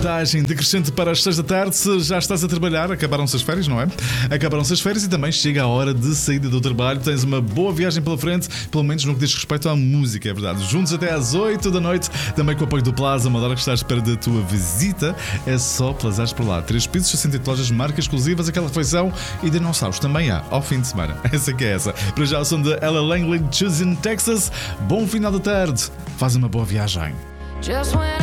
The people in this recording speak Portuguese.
contagem decrescente para as 6 da tarde. Se já estás a trabalhar, acabaram-se as férias, não é? Acabaram-se as férias e também chega a hora de saída do trabalho. Tens uma boa viagem pela frente, pelo menos no que diz respeito à música, é verdade. Juntos até às 8 da noite, também com o apoio do Plaza, uma hora que está à espera da tua visita. É só plazares por lá. 3 pisos, 60 lojas, marcas exclusivas, aquela refeição e dinossauros também há, ao fim de semana. Essa que é essa. Para já o som de Ella Langley, Choosing Texas. Bom final da tarde. Faz uma boa viagem.